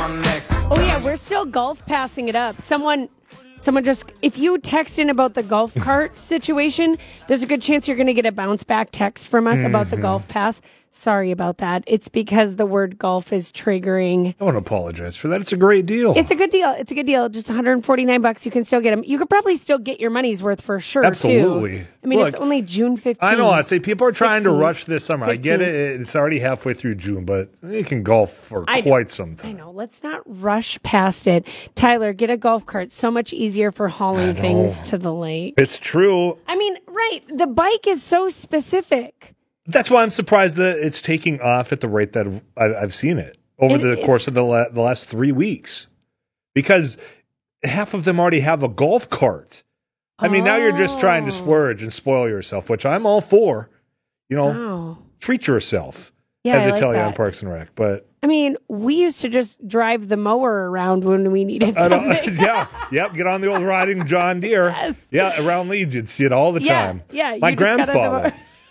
Oh yeah, we're still golf passing it up. Someone just, if you text in about the golf cart situation, there's a good chance you're going to get a bounce back text from us about the golf pass. Sorry about that. It's because the word golf is triggering. I want to apologize for that. It's a great deal. It's a good deal. It's a good deal. Just $149. You can still get them. You could probably still get your money's worth for sure, Absolutely. too. I mean, Look, it's only June 15th. I know. I say people are trying 16, to rush this summer. 15. I get it. It's already halfway through June, but you can golf for quite some time. I know. Let's not rush past it. Tyler, get a golf cart. So much easier for hauling things to the lake. It's true. I mean, right. The bike is so specific. That's why I'm surprised that it's taking off at the rate that I've seen it over the course of the last 3 weeks. Because half of them already have a golf cart. I mean, now you're just trying to splurge and spoil yourself, which I'm all for. You know, treat yourself, as they tell you on Parks and Rec. But I mean, we used to just drive the mower around when we needed something. Yep. Get on the old riding John Deere. Yes. Yeah, around Leeds, you'd see it all the time. Yeah. My grandfather.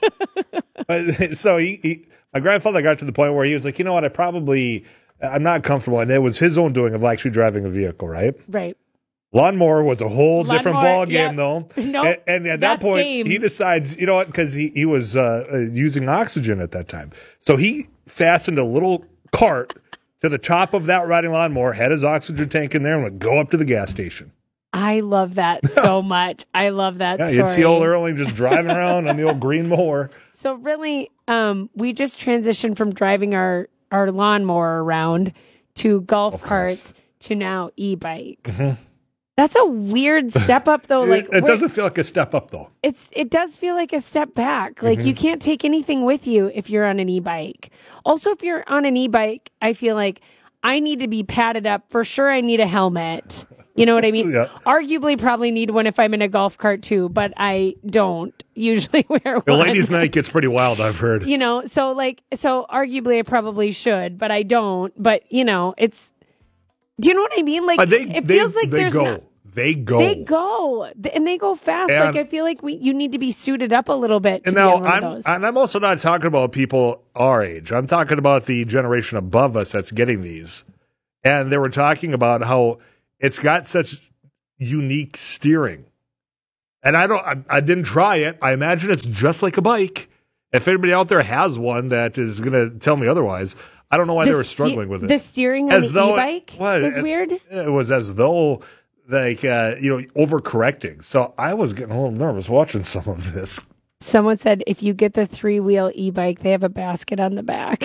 So my grandfather got to the point where he was like, you know what, I'm not comfortable. And it was his own doing of actually driving a vehicle, right? Right. Lawnmower was a whole different ball game, though. Nope, and at that point, he decides, you know what, because he was using oxygen at that time. So he fastened a little cart to the top of that riding lawnmower, had his oxygen tank in there, and would go up to the gas station. I love that so much. I love that story. You'd see old Erling just driving around on the old green mower. So really, we just transitioned from driving our lawnmower around to golf carts to now e-bikes. Mm-hmm. That's a weird step up, though. Like it doesn't feel like a step up, though. It does feel like a step back. Like you can't take anything with you if you're on an e-bike. Also, if you're on an e-bike, I feel like I need to be padded up. For sure, I need a helmet. You know what I mean? Yeah. Arguably, probably need one if I'm in a golf cart too, but I don't usually wear one. The ladies' night gets pretty wild, I've heard. You know, so arguably I probably should, but I don't. But you know, it's. Do you know what I mean? Like it feels like they go. They go and they go fast. And like I feel like you need to be suited up a little bit. To and be now on one of those. And I'm also not talking about people our age. I'm talking about the generation above us that's getting these, and they were talking about how it's got such unique steering. And I didn't try it. I imagine it's just like a bike. If anybody out there has one that is going to tell me otherwise, I don't know why they were struggling with it. The steering on the e-bike is weird? It was as though, like, overcorrecting. So I was getting a little nervous watching some of this. Someone said if you get the 3-wheel e-bike, they have a basket on the back.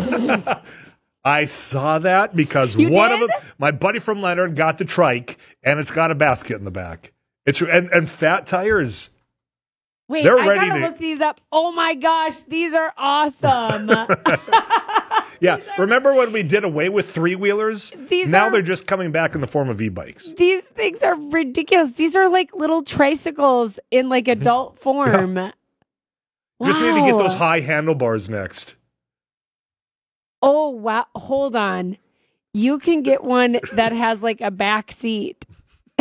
I saw that because one of them, my buddy from Leonard, got the trike, and it's got a basket in the back. It's and fat tires. Wait, they're I ready gotta look these up. Oh my gosh, these are awesome. Yeah, remember when we did away with 3-wheelers? Now they're just coming back in the form of e-bikes. These things are ridiculous. These are like little tricycles in like adult form. Yeah. Wow. Just need to get those high handlebars next. Oh, wow. Hold on. You can get one that has like a back seat. The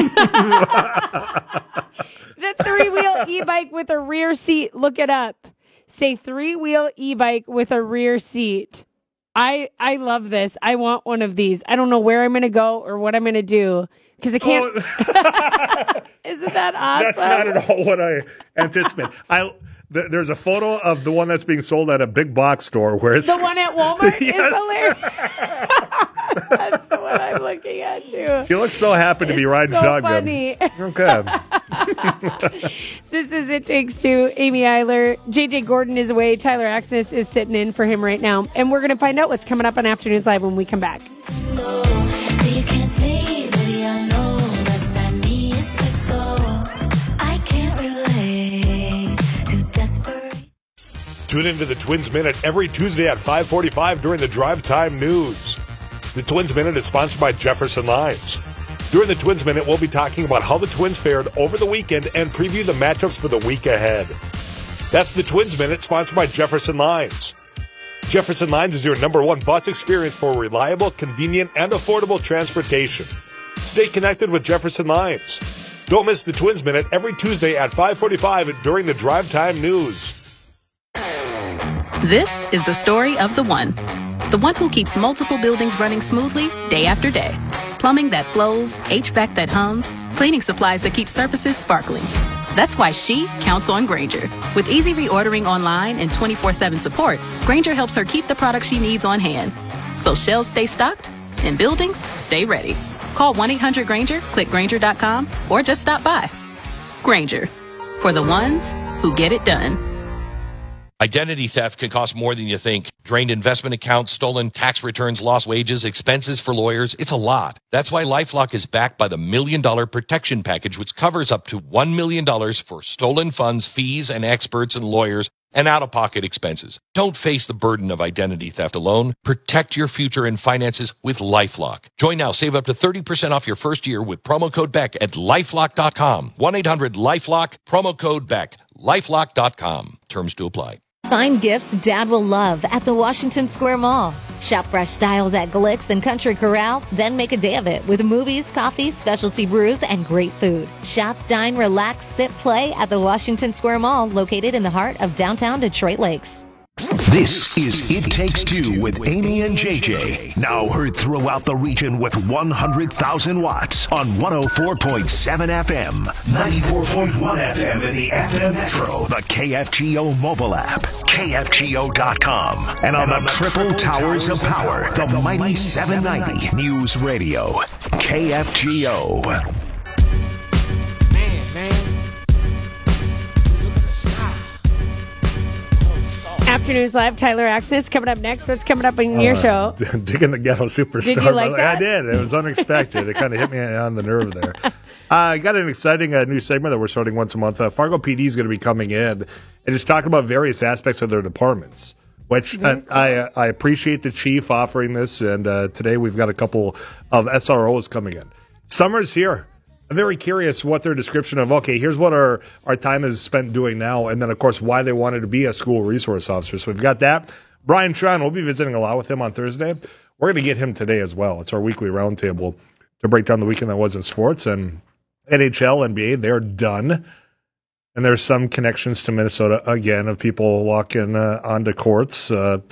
3-wheel e-bike with a rear seat. Look it up. Say 3-wheel e-bike with a rear seat. I love this. I want one of these. I don't know where I'm going to go or what I'm going to do because I can't. Isn't that awesome? That's not at all what I anticipate. There's a photo of the one that's being sold at a big box store where it's... The one at Walmart is hilarious. That's the one I'm looking at, too. She looks so happy to be riding shotgun. Funny. Okay. This is It Takes Two. Amy Eiler. JJ Gordon is away. Tyler Axness is sitting in for him right now. And we're going to find out what's coming up on Afternoons Live when we come back. Tune into the Twins Minute every Tuesday at 5:45 during the Drive Time News. The Twins Minute is sponsored by Jefferson Lines. During the Twins Minute, we'll be talking about how the Twins fared over the weekend and preview the matchups for the week ahead. That's the Twins Minute, sponsored by Jefferson Lines. Jefferson Lines is your #1 bus experience for reliable, convenient, and affordable transportation. Stay connected with Jefferson Lines. Don't miss the Twins Minute every Tuesday at 5:45 during the Drive Time News. This is the story of the one. The one who keeps multiple buildings running smoothly day after day. Plumbing that flows, HVAC that hums, cleaning supplies that keep surfaces sparkling. That's why she counts on Grainger. With easy reordering online and 24/7 support, Grainger helps her keep the products she needs on hand. So shelves stay stocked and buildings stay ready. Call 1-800-GRAINGER, click Grainger.com, or just stop by. Grainger, for the ones who get it done. Identity theft can cost more than you think. Drained investment accounts, stolen tax returns, lost wages, expenses for lawyers. It's a lot. That's why LifeLock is backed by the $1 Million Protection Package, which covers up to $1 million for stolen funds, fees, and experts and lawyers, and out-of-pocket expenses. Don't face the burden of identity theft alone. Protect your future and finances with LifeLock. Join now. Save up to 30% off your first year with promo code BECK at LifeLock.com. 1-800-LifeLock, promo code BECK. LifeLock.com. Terms to apply. Find gifts Dad will love at the Washington Square Mall. Shop fresh styles at Glicks and Country Corral, then make a day of it with movies, coffee, specialty brews, and great food. Shop, dine, relax, sit, play at the Washington Square Mall, located in the heart of downtown Detroit Lakes. This is It Takes Two with Amy and JJ. Now heard throughout the region with 100,000 watts on 104.7 FM, 94.1 FM in the FM Metro, the KFGO mobile app, KFGO.com, and on the triple towers of power, the mighty 790 News Radio, KFGO. Man. Afternoons Live, Tyler Axis coming up next. What's coming up in your show? Digging the Ghetto Superstar. Did you like that? I did. It was unexpected. It kind of hit me on the nerve there. I got an exciting new segment that we're starting once a month. Fargo PD is going to be coming in and just talking about various aspects of their departments, which I appreciate the chief offering this. And today we've got a couple of SROs coming in. Summer's here. I'm very curious what their description of, okay, here's what our time is spent doing now, and then, of course, why they wanted to be a school resource officer. So we've got that. Brian Tron, we'll be visiting a lot with him on Thursday. We're going to get him today as well. It's our weekly roundtable to break down the weekend that was in sports. And NHL, NBA, they're done. And there's some connections to Minnesota, again, of people walking onto courts,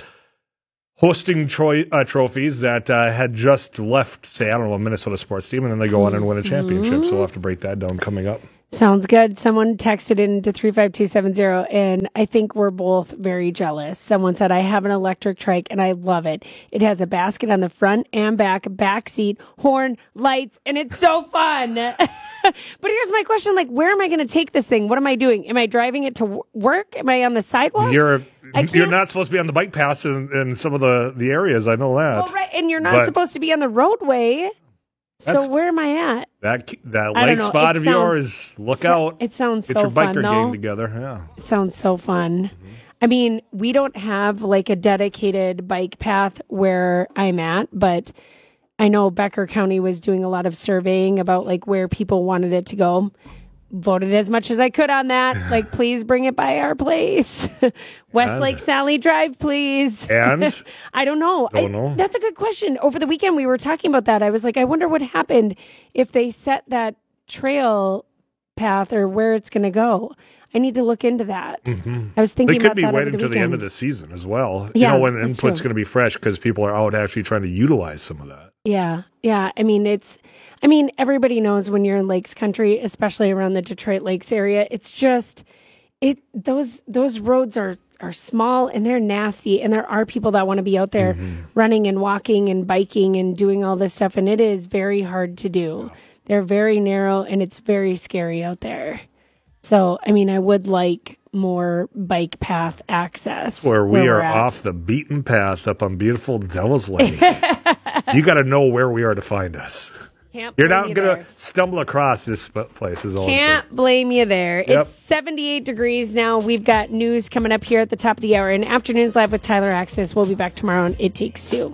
hosting trophies that had just left, say, I don't know, a Minnesota sports team, and then they go on and win a championship. So we'll have to break that down coming up. Sounds good. Someone texted into 35270, and I think we're both very jealous. Someone said, I have an electric trike, and I love it. It has a basket on the front and back seat, horn, lights, and it's so fun. But here's my question, like, where am I going to take this thing? What am I doing? Am I driving it to work? Am I on the sidewalk? You're not supposed to be on the bike paths in some of the areas. I know that. Oh, right, and you're not supposed to be on the roadway. So where am I at? That lake spot of yours, look out. It sounds so fun, Get your biker gang together. Yeah. It sounds so fun. Mm-hmm. I mean, we don't have like a dedicated bike path where I'm at, but I know Becker County was doing a lot of surveying about like where people wanted it to go. Voted as much as I could on that. Like, please bring it by our place. Westlake Sally Drive, please. And? I don't know. That's a good question. Over the weekend, we were talking about that. I was like, I wonder what happened if they set that trail path or where it's going to go. I need to look into that. Mm-hmm. I was thinking about that. They could be waiting until the end of the season as well. You know, when input's going to be fresh because people are out actually trying to utilize some of that. Yeah. I mean, everybody knows when you're in Lakes Country, especially around the Detroit Lakes area, it's just those roads are small and they're nasty, and there are people that want to be out there running and walking and biking and doing all this stuff, and it is very hard to do. Yeah. They're very narrow and it's very scary out there. So, I mean, I would like more bike path access. Where we are off the beaten path up on beautiful Devil's Lake. You got to know where we are to find us. You're not going to stumble across this place is all I'm saying. Can't blame you there. Yep. It's 78 degrees now. We've got news coming up here at the top of the hour. And Afternoons Live with Tyler Axis. We'll be back tomorrow on It Takes Two.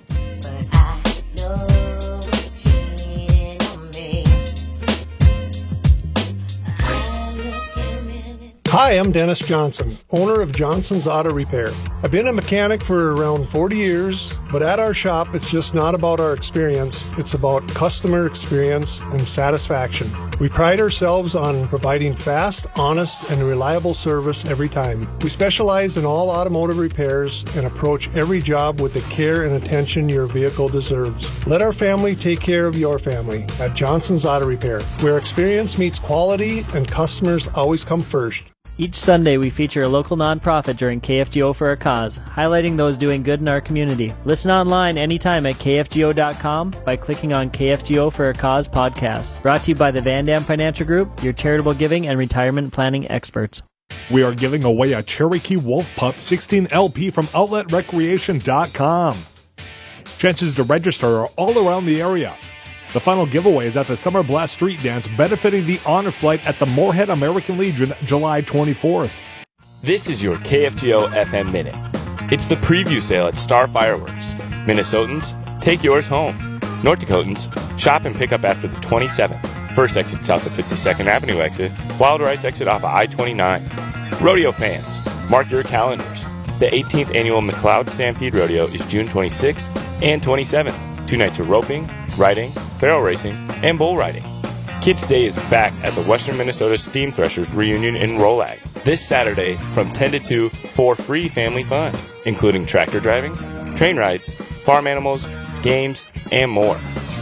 Hi, Hi, I'm Dennis Johnson, owner of Johnson's Auto Repair. I've been a mechanic for around 40 years, but at our shop, it's just not about our experience. It's about customer experience and satisfaction. We pride ourselves on providing fast, honest, and reliable service every time. We specialize in all automotive repairs and approach every job with the care and attention your vehicle deserves. Let our family take care of your family at Johnson's Auto Repair, where experience meets quality and customers always come first. Each Sunday, we feature a local nonprofit during KFGO for a Cause, highlighting those doing good in our community. Listen online anytime at KFGO.com by clicking on KFGO for a Cause podcast. Brought to you by the Van Dam Financial Group, your charitable giving and retirement planning experts. We are giving away a Cherokee Wolf Pup 16 LP from OutletRecreation.com. Chances to register are all around the area. The final giveaway is at the Summer Blast Street Dance, benefiting the Honor Flight at the Moorhead American Legion, July 24th. This is your KFGO FM Minute. It's the preview sale at Star Fireworks. Minnesotans, take yours home. North Dakotans, shop and pick up after the 27th. First exit south of 52nd Avenue exit, Wild Rice exit off of I-29. Rodeo fans, mark your calendars. The 18th annual McLeod Stampede Rodeo is June 26th and 27th. 2 nights of roping, riding, barrel racing, and bull riding. Kids Day is back at the Western Minnesota Steam Threshers reunion in Rolag this Saturday from 10 to 2 for free family fun, including tractor driving, train rides, farm animals, games, and more.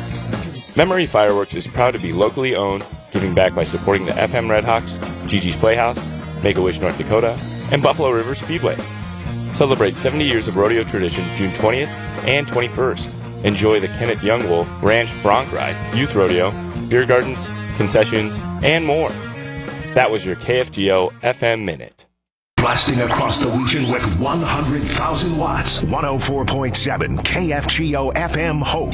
Memory Fireworks is proud to be locally owned, giving back by supporting the FM Redhawks, Gigi's Playhouse, Make-A-Wish North Dakota, and Buffalo River Speedway. Celebrate 70 years of rodeo tradition June 20th and 21st. Enjoy the Kenneth Young Wolf Ranch Bronc Ride, Youth Rodeo, beer gardens, concessions, and more. That was your KFGO FM Minute. Blasting across the region with 100,000 watts. 104.7 KFGO FM Hope.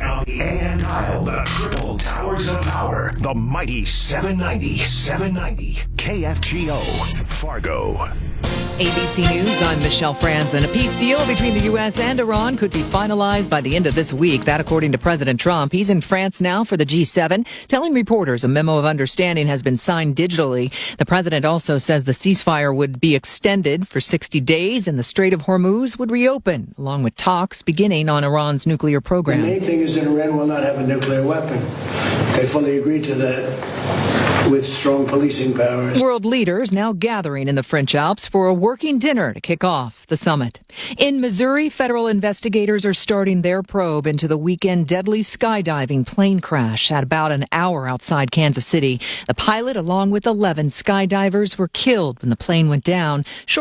And dial the triple towers of power. The mighty 790 KFGO Fargo. ABC News, I'm Michelle Franzen. A peace deal between the U.S. and Iran could be finalized by the end of this week. That according to President Trump. He's in France now for the G7, telling reporters a memo of understanding has been signed digitally. The president also says the ceasefire would be extended for 60 days and the Strait of Hormuz would reopen, along with talks beginning on Iran's nuclear program. The main thing is that Iran will not have a nuclear weapon. They fully agreed to that with strong policing powers. World leaders now gathering in the French Alps for a working dinner to kick off the summit. In Missouri, federal investigators are starting their probe into the weekend deadly skydiving plane crash at about an hour outside Kansas City. The pilot, along with 11 skydivers, were killed when the plane went down.